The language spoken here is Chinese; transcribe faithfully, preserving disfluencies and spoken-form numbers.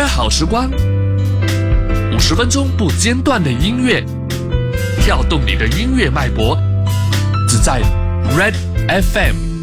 好时光，五十分钟不间断的音乐，跳动你的音乐脉搏，只在 Red F M。